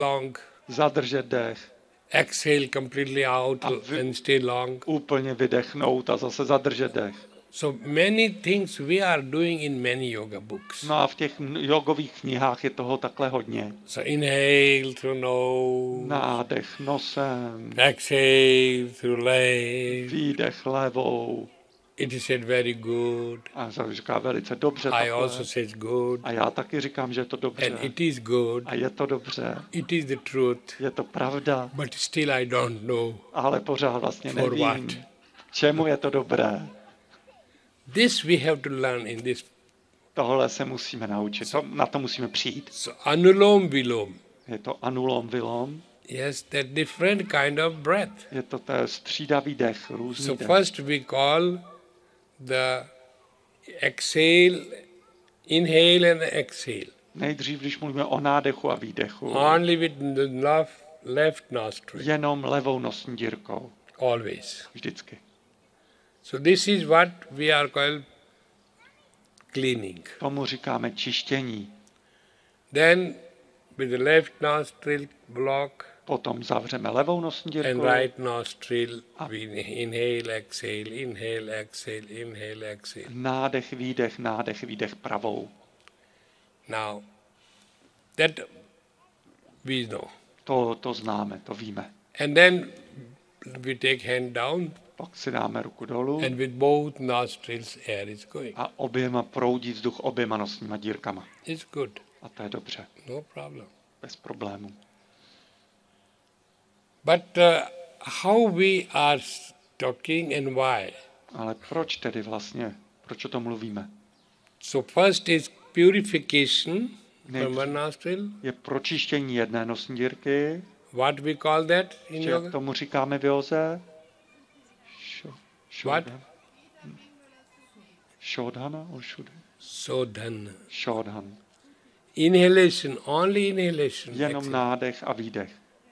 long. Zadržet dech. Exhale completely out and stay long. Úplně vydechnout a zase zadržet dech. So many things we are doing in many yoga books. No a v těch jogových knihách je toho takhle hodně. So inhale through nose. Nádech nosem. Exhale through left. Výdech levou. It is said very good. A říká velice dobře I takhle. also says good. A já taky říkám, že je to dobře. And it is good. A je to dobře. It is the truth. Je to pravda. But still I don't know. Ale pořád vlastně For nevím, what? čemu je to dobré. This we have to learn in this. Tohle se musíme naučit. Na to musíme přijít. So anulom vilom. Je to anulom vilom. Yes, that different kind of breath. Je to střídavý dech, různý So dech. first we call the exhale, inhale and exhale. Nejdřív, když mluvíme o nádechu a výdechu, Only with the left nostril. jenom levou nosní dírkou. Always. Vždycky. So this is what we are called cleaning. Tomu říkáme čištění. Then with the left nostril block Potom zavřeme levou nosní and dírku right nostril, we inhale, exhale, inhale, exhale. nádech, výdech pravou. Now, that we know. To známe, to víme. And then we take hand down Pak si dáme ruku dolů and with both nostrils air is going. a oběma proudí vzduch oběma nosníma dírkama. It's good. A to je dobře, No problem. bez problémů. But how we are talking and why? Ale proč tedy vlastně, proč o tom mluvíme? So first is purification from one nostril. Je pročištění jedné nosní dírky. What we call that in Jak yoga? tomu říkáme v józe? What? Shodhana or Sodhan. Shodhan. Inhalation, only inhalation. Jenom exhale. nádech a výdech.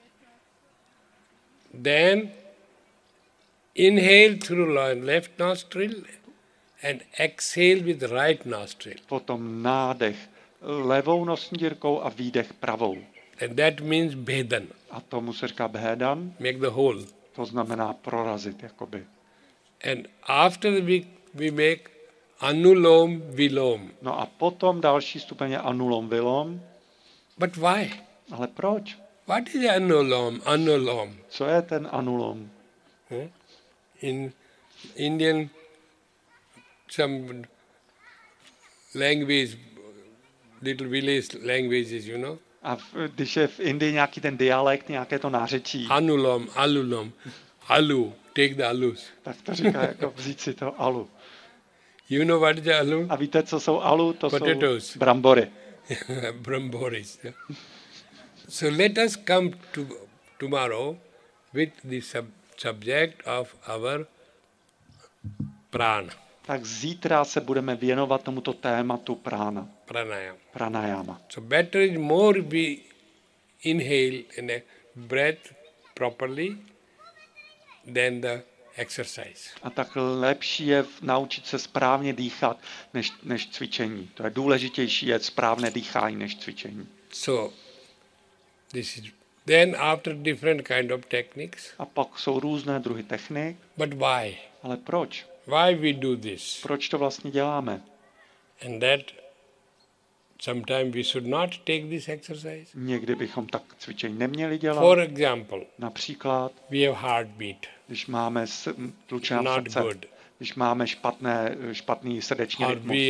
Then inhale through left nostril and exhale with right nostril. Potom nádech levou nosní dírkou a výdech pravou. And that means Bhedan, A tomu se říká bhédan, make the hole. to znamená prorazit, jakoby. And after we make Anulom Vilom. No a potom další stupeň je anulom vilom. But why? Ale proč? What is Anulom? Anulom. Co je ten anulom? In Indian, some language, little village languages, you know. A když je v Indii nějaký ten dialekt, nějaké to nářečí, Anulom, Alulom, Alu, take the alus. tak to říká jako vzít si to alu. You know what is the alu? A víte, co jsou alu? To Potatoes. jsou brambory. Brahmboris. Yeah. So let us come to tomorrow with the subject of our prana, Tak zítra se budeme věnovat tomuto tématu pranayama. pranayama. So better is more we inhale and breath properly than the exercise. A tak lepší je naučit se správně dýchat než cvičení. To je důležitější je správné dýchání než cvičení. So this is then after different kind of techniques. A pak jsou různé druhy technik. But why? Ale proč? Why we do this? Proč to vlastně děláme? And that sometimes we should not take this exercise. Někdy bychom tak cvičení neměli dělat. For example, Například, we have heartbeat. když máme tlučená Not srdce, good. když máme špatný srdeční Or rytmus,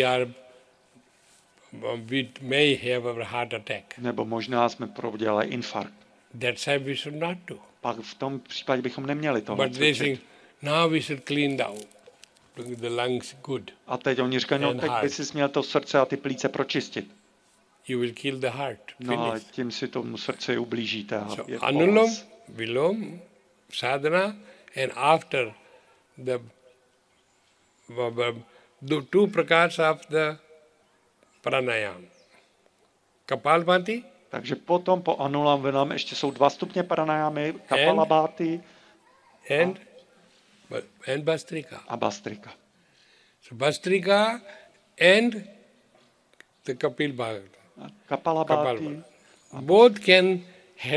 we may have a heart attack. nebo možná jsme prodělali infarkt. That's why we should not do. Pak v tom případě bychom neměli tohle But they cvičit. think, now we should clean down the lungs good. A teď oni říkají, no And teď by heart. si měl to srdce a ty plíce pročistit. You will kill the heart. No ale Finish. tím si tomu srdci ublížíte. A So je to Anulom, bolest. Vilom, sadhana, and after the two prakars of the pranayama. Kapalbhati Takže potom po anulam vilom ještě jsou 2 stupně pranajámy, kapalabháti and Bastrika. a bastrika. So Bastrika and the Kapalbhati. Kapalabháti Both can